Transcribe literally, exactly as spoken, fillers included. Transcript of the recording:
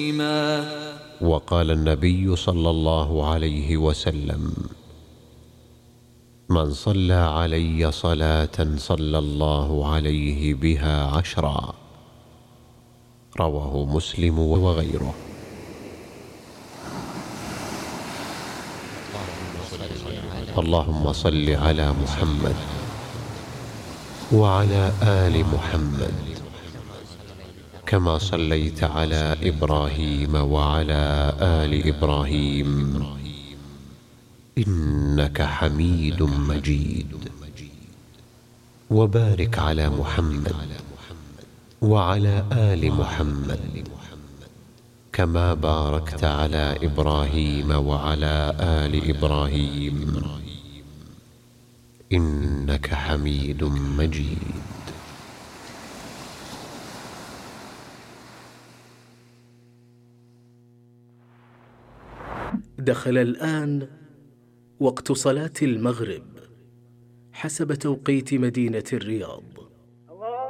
وقال النبي صلى الله عليه وسلم: من صلى علي صلاة صلى الله عليه بها عشرا. رواه مسلم وغيره. اللهم صل على محمد وعلى آل محمد كما صليت على إبراهيم وعلى آل إبراهيم إنك حميد مجيد. وبارك على محمد وعلى آل محمد كما باركت على إبراهيم وعلى آل إبراهيم إنك حميد مجيد. دخل الآن وقت صلاة المغرب حسب توقيت مدينة الرياض.